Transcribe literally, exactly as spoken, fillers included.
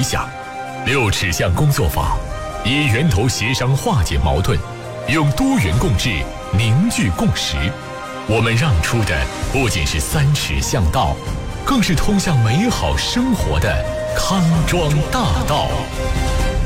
想。六尺巷工作坊以源头协商化解矛盾，用多元共治凝聚共识。我们让出的不仅是三尺巷道，更是通向美好生活的康庄大道。